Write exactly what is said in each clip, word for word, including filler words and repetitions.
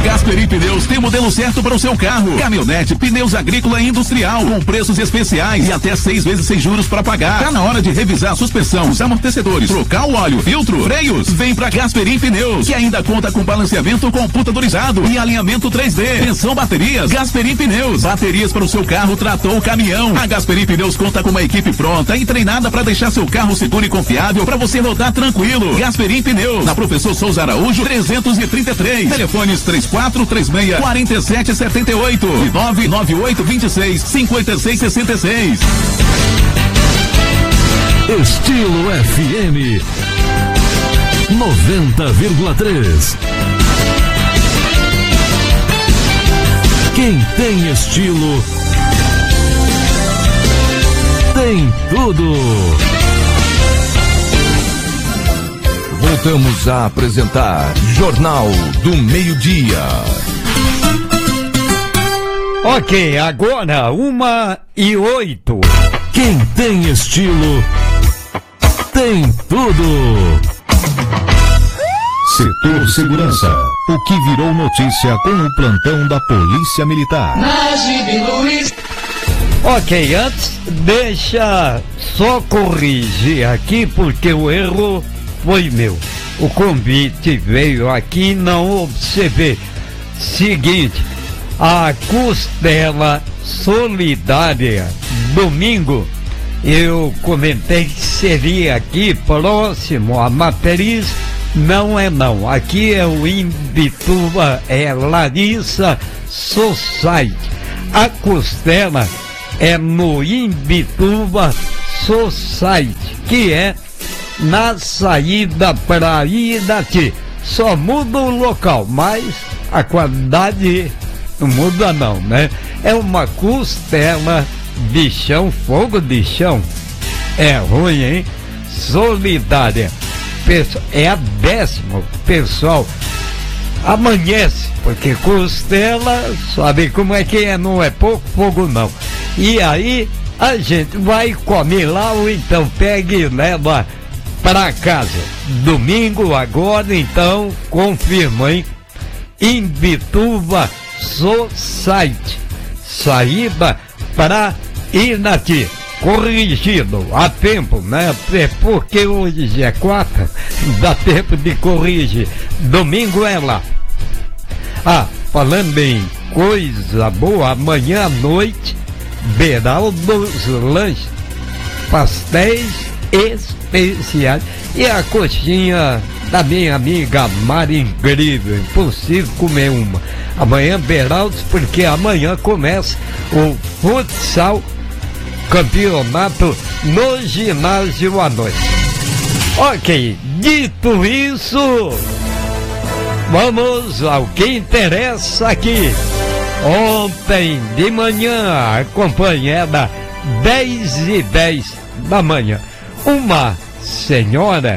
Gasperim Pneus tem o modelo certo para o seu carro. Caminhonete, pneus agrícola e industrial, com preços especiais e até seis vezes sem juros para pagar. Tá na hora de revisar a suspensão, os amortecedores, trocar o óleo, filtro, freios. Vem pra Gasperim Pneus, que ainda conta com balanceamento computadorizado e alinhamento três D. Tensão baterias, Gasperim Pneus. Baterias para o seu carro, trator, caminhão. A Gasperim Pneus conta com uma equipe pronta e treinada para deixar seu carro seguro e confiável para você rodar tranquilo. Gasperim Pneus, na Professor Souza Araújo, trezentos e trinta e três. Telefones três quatro três seis, quatro sete sete oito e nove nove oito dois seis, cinco seis seis seis. Estilo F M noventa vírgula três. Quem tem estilo tem tudo. Voltamos a apresentar Jornal do Meio-Dia. Ok, agora uma e oito. Quem tem estilo tem tudo. Setor Segurança, o que virou notícia com o plantão da Polícia Militar. Ok, antes deixa só corrigir aqui porque o erro foi meu. O convite veio aqui e não observei. Seguinte, a costela solidária, domingo, eu comentei que seria aqui próximo a Matriz. Não é não, aqui é o Imbituba, é Larissa Society. A costela é no Imbituba Society, que é na saída para Irati. Só muda o local, mas a qualidade não muda não, né? É uma costela de chão, fogo de chão. É ruim, hein? Solidária. É a décima, pessoal. Amanhece, porque costela, sabe como é que é? Não é pouco fogo não. E aí a gente vai comer lá ou então pega e leva para casa. Domingo agora, então, confirma, hein? Imbituba Society, saída para Irati. Corrigido, há tempo, né? É porque hoje é quarta, dá tempo de corrigir. Domingo é lá. Ah, falando em coisa boa, amanhã à noite, Beraldo's Lanches, pastéis especiais e a coxinha da minha amiga Mari, incrível, impossível comer uma. Amanhã Beraldo's, porque amanhã começa o futsal, campeonato no ginásio à noite. Ok, dito isso, vamos ao que interessa aqui. Ontem de manhã, acompanhada dez e dez da manhã, uma senhora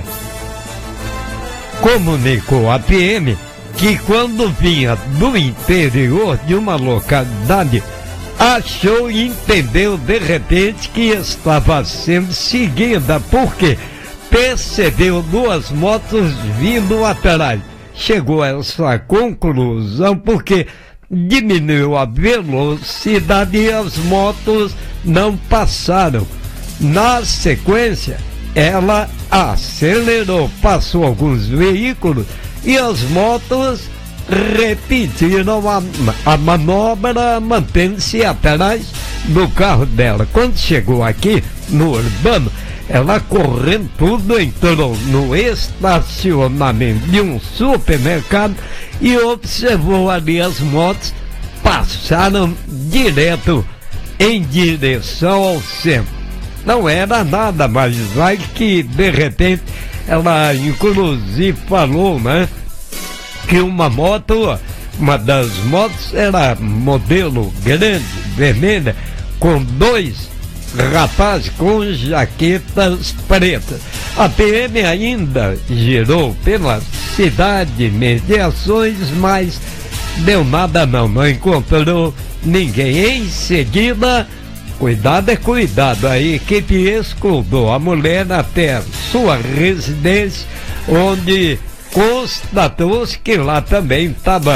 comunicou à P M que quando vinha do interior de uma localidade, achou e entendeu de repente que estava sendo seguida, porque percebeu duas motos vindo atrás. Chegou a essa conclusão porque diminuiu a velocidade e as motos não passaram. Na sequência, ela acelerou, passou alguns veículos e as motos repetiram a, a manobra, mantendo-se atrás do carro dela. Quando chegou aqui no urbano, ela correndo tudo, entrou no estacionamento de um supermercado e observou ali as motos, passaram direto em direção ao centro. Não era nada, mas vai que de repente ela inclusive falou, né, que uma moto, uma das motos era modelo grande, vermelha, com dois rapazes com jaquetas pretas. A P M ainda girou pela cidade, mediações, mas deu nada não, não encontrou ninguém. Em seguida, cuidado é cuidado, a equipe escoltou a mulher até sua residência, onde constatou-se que lá também estava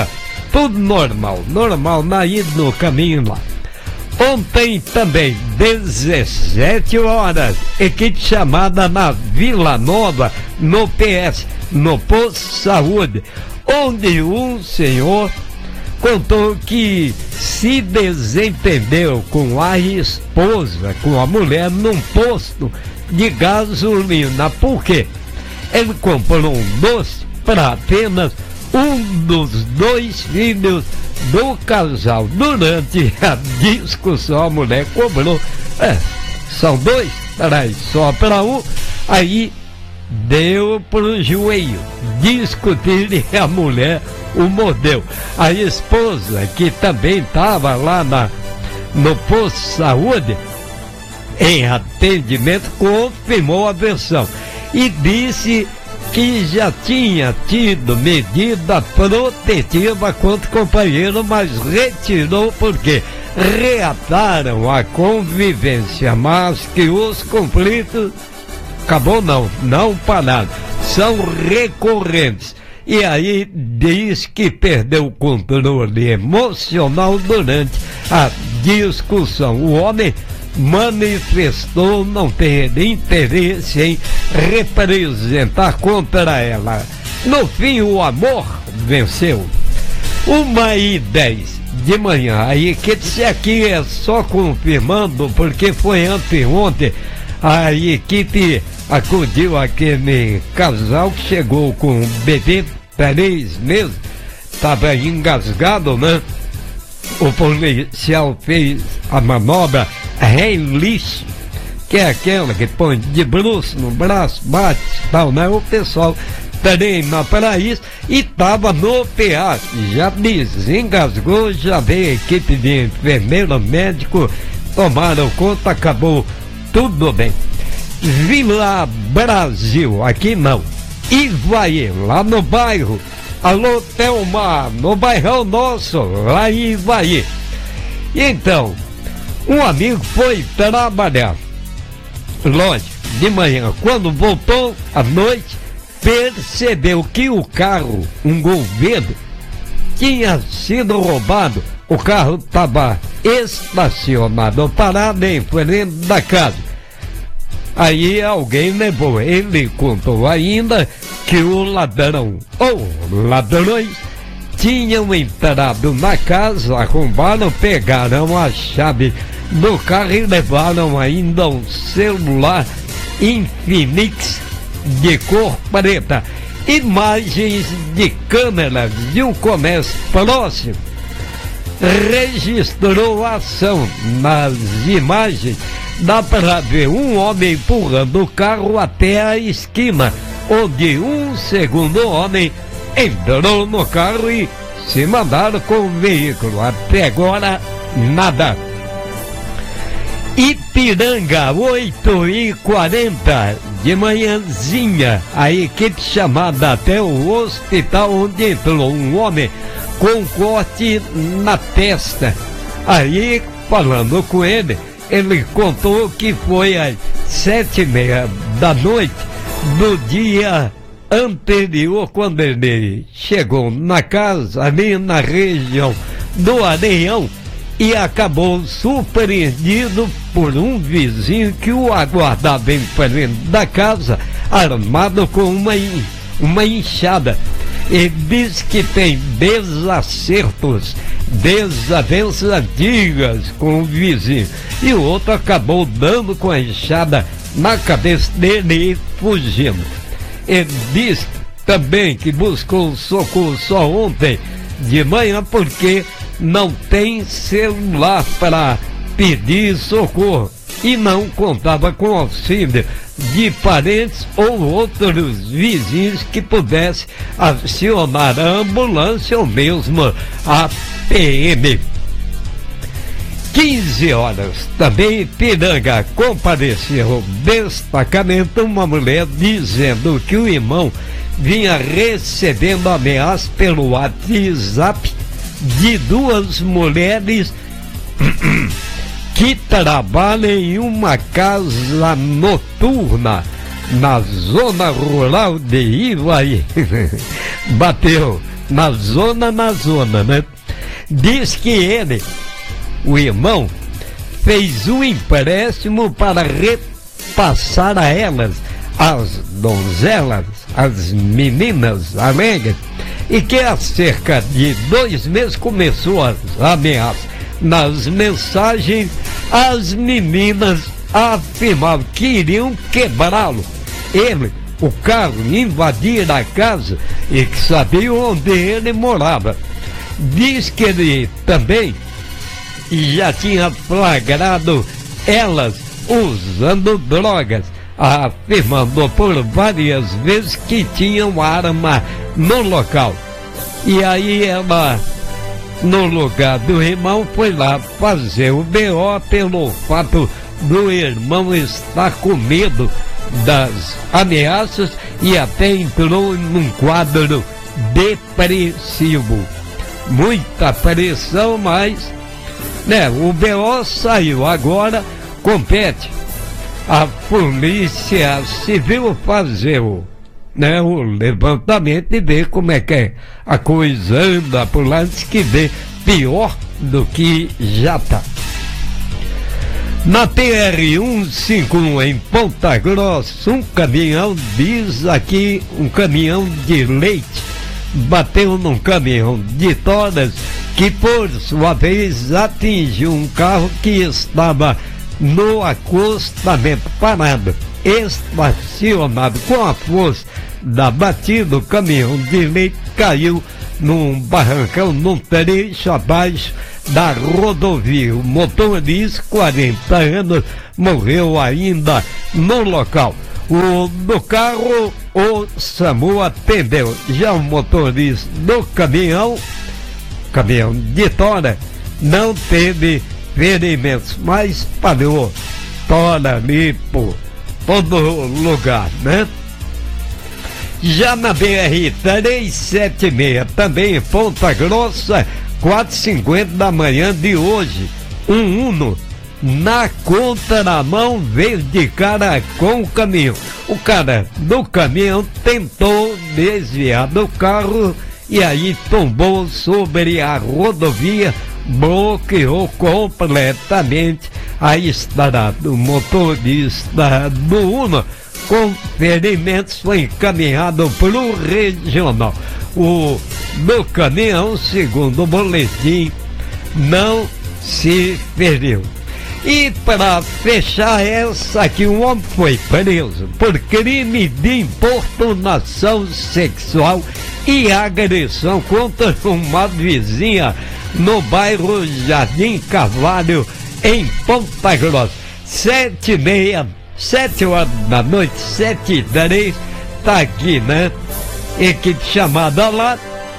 tudo normal, normal na ida no caminho lá. Ontem também, dezessete horas, equipe chamada na Vila Nova, no P S, no posto de saúde, onde um senhor contou que se desentendeu com a esposa, com a mulher, num posto de gasolina. Por quê? Ele comprou um doce para apenas um dos dois filhos do casal. Durante a discussão, a mulher cobrou, é, são dois, peraí, só para um. Aí deu pro joelho, discutir e a mulher o mordeu. A esposa, que também estava lá na, no posto de saúde, em atendimento, confirmou a versão e disse que já tinha tido medida protetiva contra o companheiro, mas retirou porque reataram a convivência, mas que os conflitos acabou não, não pararam, são recorrentes. E aí diz que perdeu o controle emocional durante a discussão. O homem manifestou não ter interesse em representar contra ela. No fim, o amor venceu. Uma e dez de manhã. Aí que disse aqui é só confirmando, porque foi anteontem a equipe acudiu aquele casal que chegou com um bebê três meses, estava engasgado, né? O policial fez a manobra Heimlich, que é aquela que põe de bruço no braço, bate e tal, né? O pessoal treina para isso e estava no P A, já desengasgou, já veio a equipe de enfermeiro, médico, tomaram conta, acabou tudo bem. Vila Brasil, aqui não, Ivaí, lá no bairro, alô Thelma, no bairrão nosso, lá em Ivaí. E então, um amigo foi trabalhar, lógico, de manhã, quando voltou à noite, percebeu que o carro, um Gol verde, tinha sido roubado. O carro estava estacionado, parado em frente da casa. Aí alguém levou, ele contou ainda que o ladrão ou ladrões tinham entrado na casa, arrombaram, pegaram a chave do carro e levaram ainda um celular Infinix de cor preta. Imagens de câmeras de um comércio próximo registrou a ação. Nas imagens dá para ver um homem empurrando o carro até a esquina, onde um segundo homem entrou no carro e se mandaram com o veículo. Até agora, nada. Ipiranga, oito e quarenta de manhãzinha, a equipe chamada até o hospital, onde entrou um homem com corte na testa. Aí, falando com ele, ele contou que foi às sete e meia da noite do dia anterior, quando ele chegou na casa, ali na região do Areião, e acabou surpreendido por um vizinho que o aguardava em frente da casa, armado com uma, uma enxada. Ele diz que tem desacertos, desavenças antigas com o vizinho, e o outro acabou dando com a enxada na cabeça dele e fugindo. Ele diz também que buscou socorro só ontem de manhã porque não tem celular para pedir socorro e não contava com auxílio de parentes ou outros vizinhos que pudesse acionar a ambulância ou mesmo a P M. quinze horas, também Ipiranga, compareceu destacamento uma mulher dizendo que o irmão vinha recebendo ameaças pelo WhatsApp de duas mulheres que trabalham em uma casa noturna na zona rural de Ivaí. Bateu na zona, na zona, né? Diz que ele, o irmão, fez um empréstimo para repassar a elas, as donzelas, as meninas alegres, e que há cerca de dois meses começou as ameaças. Nas mensagens, as meninas afirmavam que iriam quebrá-lo. Ele, o carro, invadir a casa e que sabia onde ele morava. Diz que ele também já tinha flagrado elas usando drogas, afirmando por várias vezes que tinham arma no local. E aí ela, no lugar do irmão, foi lá fazer o B O pelo fato do irmão estar com medo das ameaças e até entrou num quadro depressivo. Muita pressão, mas né, o B O saiu. Agora compete a Polícia Civil fazer o, né, o levantamento e ver como é que é a coisa anda por lá, antes que vê pior do que já está. Na T R cento e cinquenta e um em Ponta Grossa, um caminhão, diz aqui, um caminhão de leite bateu num caminhão de todas que por sua vez atingiu um carro que estava no acostamento parado, estacionado. Com a força da batida, o caminhão de leite caiu num barrancão, num trecho abaixo da rodovia. O motorista, quarenta anos, morreu ainda no local. O do carro, o SAMU atendeu. Já o motorista do caminhão, caminhão de tora, não teve ferimentos, mas parou tora ali por todo lugar, né? Já na B R trezentos e setenta e seis, também em Ponta Grossa, quatro e cinquenta da manhã de hoje, um Uno na contramão veio de cara com o caminhão. O cara do caminhão tentou desviar do carro e aí tombou sobre a rodovia, bloqueou completamente a estrada. O motorista do Uno com ferimentos foi encaminhado para o regional. O do caminhão, segundo o boletim, não se feriu. E para fechar essa aqui, um homem foi preso por crime de importunação sexual e agressão contra uma vizinha no bairro Jardim Carvalho, em Ponta Grossa. Sete e meia, sete horas da noite, sete e três, tá aqui, né? Equipe chamada lá,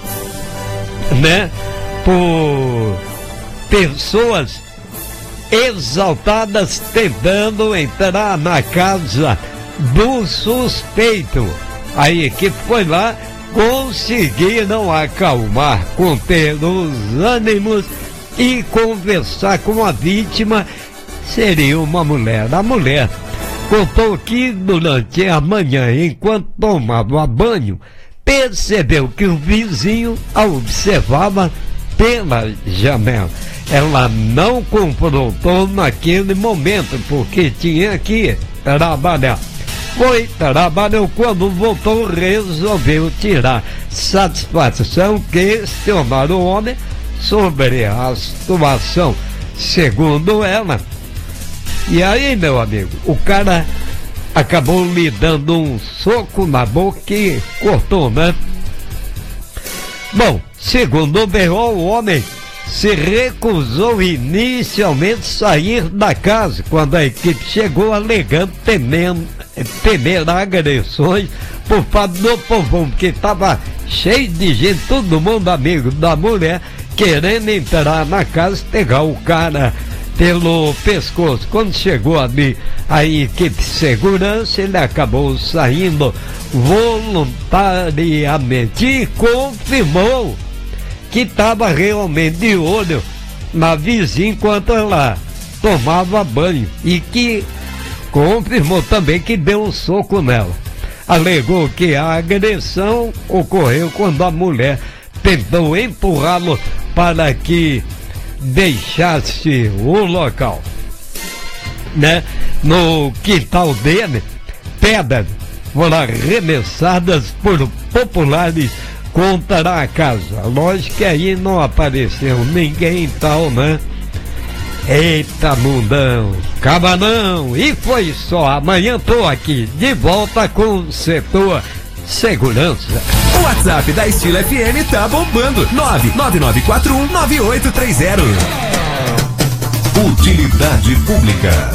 né? Por pessoas exaltadas tentando entrar na casa do suspeito. A equipe foi lá, conseguiram acalmar, conter os ânimos e conversar com a vítima. Seria uma mulher. A mulher contou que durante a manhã, enquanto tomava banho, percebeu que o vizinho a observava pela janela. Ela não confrontou naquele momento, porque tinha que trabalhar. Foi trabalhou, quando voltou, resolveu tirar satisfação, questionar o homem sobre a situação, segundo ela. E aí, meu amigo, o cara acabou lhe dando um soco na boca e cortou, né? Bom, segundo o B O, o homem se recusou inicialmente a sair da casa quando a equipe chegou, alegando temendo, temer agressões por parte do povão, porque estava cheio de gente, todo mundo amigo da mulher, querendo entrar na casa, pegar o cara pelo pescoço. Quando chegou ali a equipe de segurança, ele acabou saindo voluntariamente e confirmou que estava realmente de olho na vizinha enquanto ela tomava banho, e que confirmou também que deu um soco nela. Alegou que a agressão ocorreu quando a mulher tentou empurrá-lo para que deixasse o local, né? No quintal dele, pedras foram arremessadas por populares contra a casa. Lógico que aí não apareceu ninguém e tal, né? Eita, mundão, acaba não. E foi só. Amanhã tô aqui de volta com o setor segurança. O WhatsApp da Estilo F M tá bombando. nove nove nove quatro um nove oito três zero. Utilidade pública.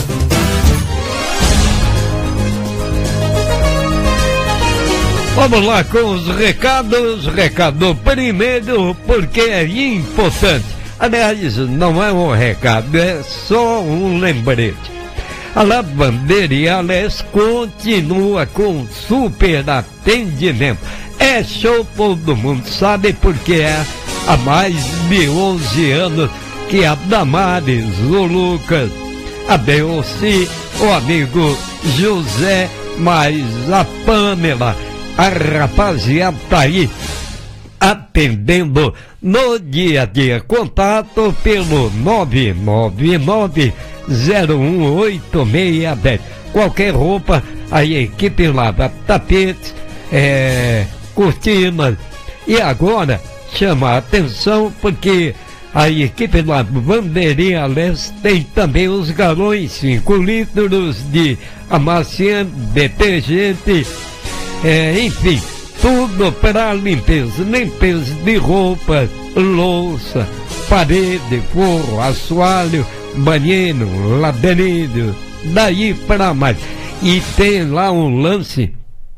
Vamos lá com os recados. Recado primeiro, porque é importante. Aliás, não é um recado, é só um lembrete. A Lavanderia Leste continua com super atendimento. É show, todo mundo sabe, porque é há mais de onze anos que a Damares, o Lucas, a Belci, o amigo José, mais a Pamela, a rapaziada tá aí atendendo no dia a dia. Contato pelo nove nove nove zero um oito seis um zero. Qualquer roupa, a equipe lava tapetes, é, cortinas. E agora chama a atenção porque a equipe da Lavanderia Leste tem também os galões cinco litros de amaciante, detergente, é, enfim, tudo para limpeza, limpeza de roupa, louça, parede, forro, assoalho, banheiro, labirinto, daí para mais. E tem lá um lance,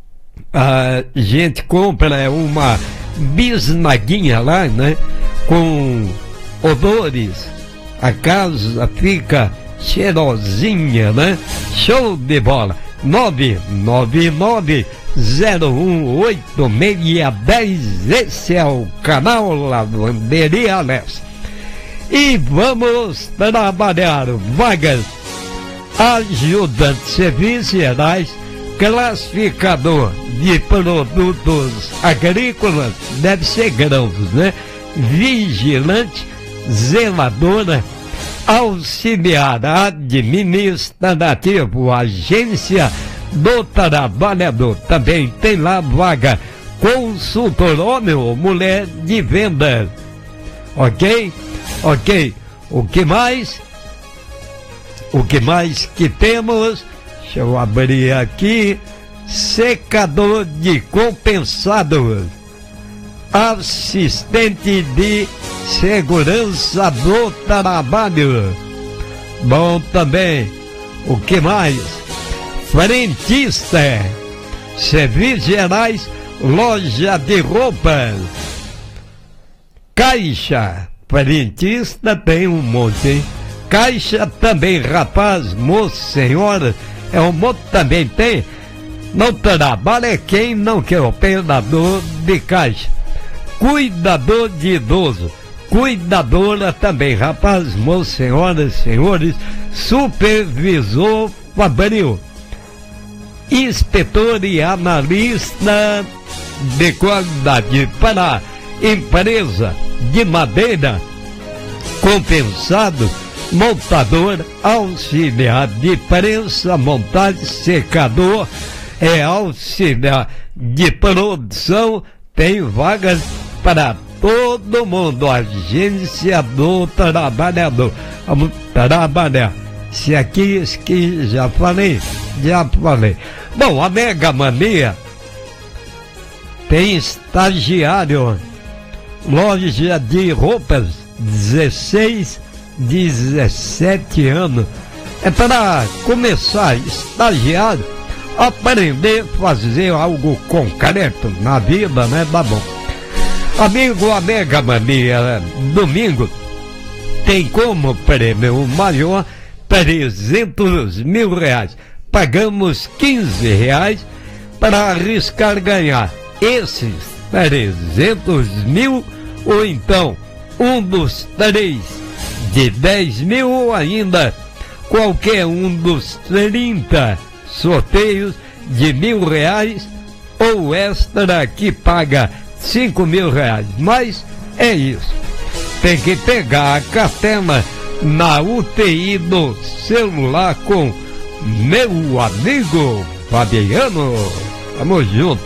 a gente compra uma bisnaguinha lá, né, com odores, a casa fica cheirosinha, né? Show de bola. nove nove nove zero um oito seis um zero. Esse é o canal Lavanderia Leste. E vamos trabalhar vagas. Ajudante de serviços gerais, classificador de produtos agrícolas, deve ser grãos, né? Vigilante, zeladora, auxiliar administrativo, agência do trabalhador. Também tem lá vaga consultor homem ou mulher de venda. Ok? Ok. O que mais? O que mais que temos? Deixa eu abrir aqui. Secador de compensados, assistente de segurança do trabalho. Bom também. O que mais? Frentista, serviços gerais, loja de roupas, caixa. Frentista tem um monte, hein? Caixa também, rapaz, moço, senhora, é um monte também tem. Não trabalha é quem não quer, operador de caixa, cuidador de idoso, cuidadora também, rapaz, moço, senhoras, senhores, supervisor fabril, inspetor e analista de qualidade para empresa de madeira, compensado, montador, auxiliar de prensa, montagem, secador, é auxiliar de produção, tem vagas para todo mundo, agência do trabalhador. Vamos trabalhar. Se aqui, aqui já falei, já falei. Bom, a Mega Mania tem estagiário, loja de roupas, dezesseis, dezessete anos. É para começar, estagiário, aprender a fazer algo concreto na vida, né? Tá bom. Amigo, a Mega Mania, domingo, tem como prêmio maior trezentos mil reais. Pagamos quinze reais para arriscar ganhar esses trezentos mil, ou então um dos três de dez mil, ou ainda qualquer um dos trinta sorteios de mil reais ou extra que paga cinco mil reais. Mas é isso. Tem que pegar a cartela na U T I do celular com meu amigo Fabiano. Tamo junto.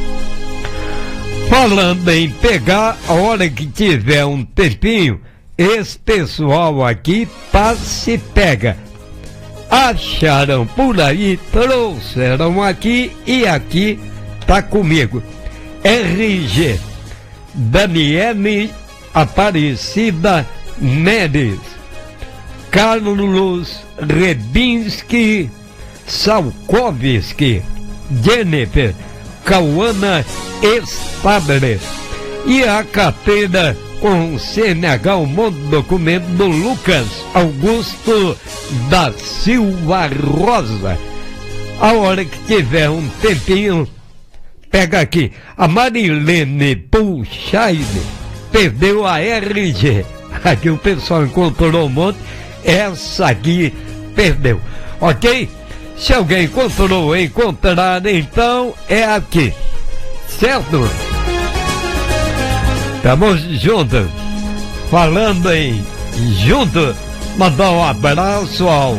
Falando em pegar, a hora que tiver um tempinho, esse pessoal aqui passa e pega. Acharam por aí, trouxeram aqui e aqui tá comigo. R G Daniele Aparecida Neres, Carlos Rebinski Salkovski, Jennifer Cauana Estadler e a carteira com C N H, um monte de documento do Lucas Augusto da Silva Rosa. A hora que tiver um tempinho, pega aqui. A Marilene Pulchaide perdeu a R G. Aqui o pessoal encontrou um monte. Essa aqui perdeu. Ok? Se alguém encontrou, encontrar, então é aqui. Certo? Estamos juntos. Falando em junto, mandar um abraço ao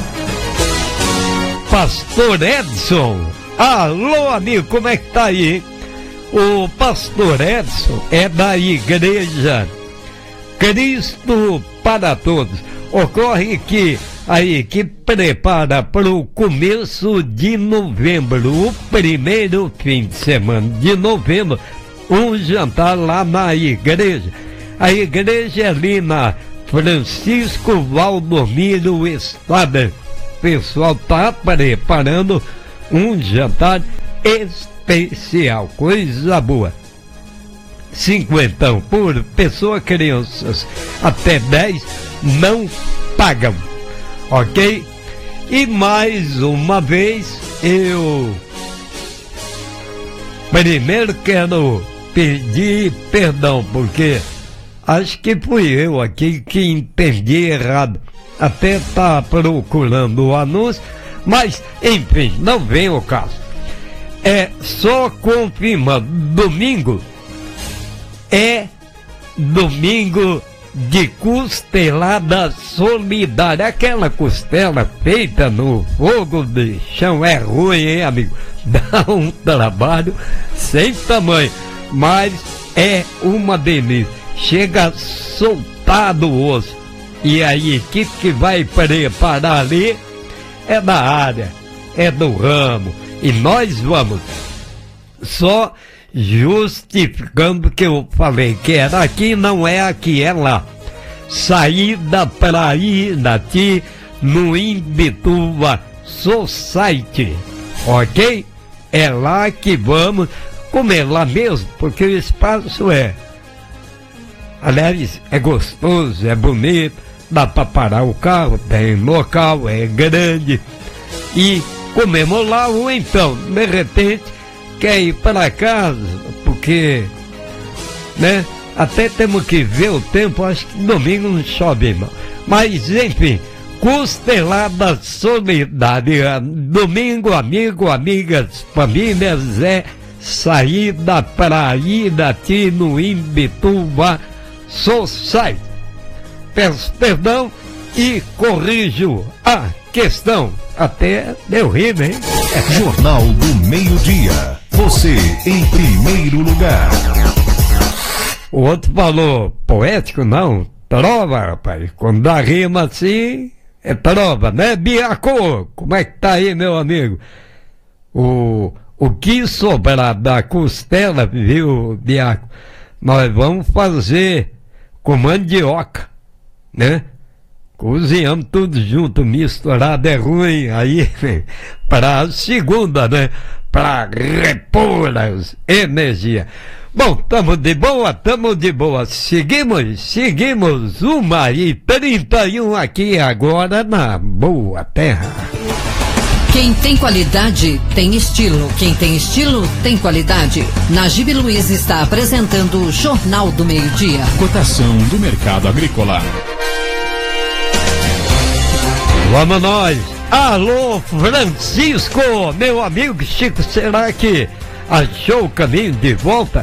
Pastor Edson. Alô, amigo, como é que tá aí? O Pastor Edson é da igreja Cristo para Todos. Ocorre que a equipe prepara para o começo de novembro, o primeiro fim de semana de novembro, um jantar lá na igreja. A igreja é ali na Francisco Valdomiro Estrada. O pessoal está preparando um jantar especial, coisa boa. Cinquentão por pessoa, crianças até dez não pagam, ok? E mais uma vez eu primeiro quero pedir perdão, porque acho que fui eu aqui que entendi errado. Até tá procurando o anúncio, mas enfim, não vem o caso. É só confirmando, domingo é domingo de costelada solidária. Aquela costela feita no fogo de chão é ruim, hein, amigo? Dá um trabalho sem tamanho, mas é uma delícia. Chega a soltar do osso. E a equipe que vai preparar ali é da área, é do ramo. E nós vamos só justificando que eu falei que era aqui, não é aqui, é lá. Saída para ir daqui no Imbituba Society, ok? É lá que vamos comer, lá mesmo, porque o espaço é, aliás, é gostoso, é bonito, dá para parar o carro, tem local, é grande, e comemos lá. Ou então, de repente, quer ir para casa, porque, né, até temos que ver o tempo, acho que domingo não chove, não. Mas, enfim, costelada solidária, domingo, amigo, amigas, famílias, é saída para ir daqui no Imbituba Society. Peço perdão e corrijo a questão. Até deu rir, hein? Jornal do Meio-Dia. Você em primeiro lugar. O outro falou poético, não. Trova, rapaz. Quando dá rima assim, é trova, né? Biaco, como é que tá aí, meu amigo? O, o que sobrar da costela, viu, Biaco? Nós vamos fazer com mandioca, né? Cozinhamos tudo junto, misturado, é ruim. Aí, para a segunda, né? Para repor as energias. Bom, tamo de boa, tamo de boa. Seguimos, seguimos. Uma e trinta e um aqui agora na Boa Terra. Quem tem qualidade, tem estilo. Quem tem estilo, tem qualidade. Najib Luiz está apresentando o Jornal do Meio-Dia. Cotação do mercado agrícola. Vamos nós. Alô, Francisco, meu amigo Chico, será que achou o caminho de volta?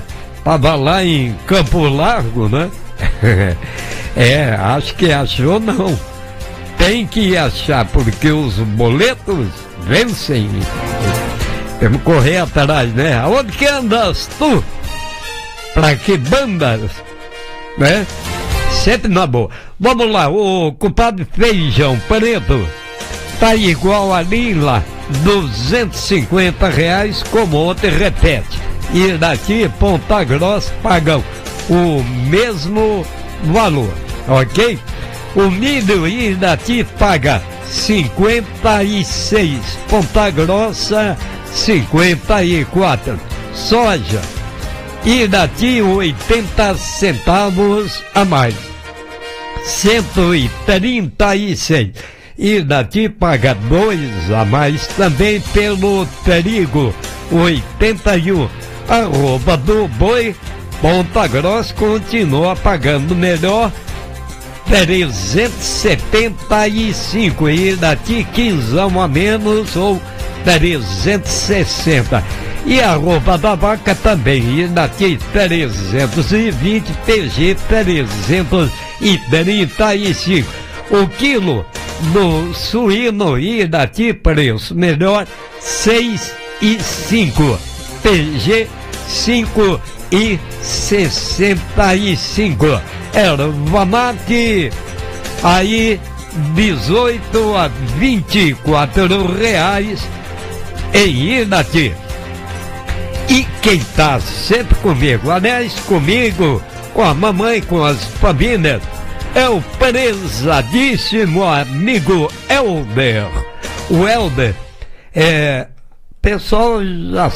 estava lá em Campo Largo, né? É, acho que achou não. Tem que achar, porque os boletos vencem. Temos que correr atrás, né? Aonde que andas tu? Pra que bandas? Né? Sempre na boa. Vamos lá, o compadre Feijão Preto tá igual ali lá, duzentos e cinquenta reais, como ontem, repete. E daqui Ponta Grossa pagam o mesmo valor, ok? O milho Irati paga cinquenta e seis, Ponta Grossa cinquenta e quatro. Soja Irati oitenta centavos a mais, cento e trinta e seis. Irati paga dois a mais também pelo trigo, oitenta e um. Arroba do boi, Ponta Grossa continua pagando melhor, trezentos e setenta e cinco. E daqui quinzão a menos, ou trezentos e sessenta. E a arroba da vaca também, e daqui trezentos e vinte, T G trezentos e trinta e cinco. O quilo do suíno, e daqui preço melhor, seis e cinco. P G cinco e sessenta e cinco. Erva mate aí dezoito a vinte e quatro reais em Irati. E quem tá sempre comigo, aliás, comigo, com a mamãe, com as famílias, é o prezadíssimo amigo Helder. O Helder é pessoal já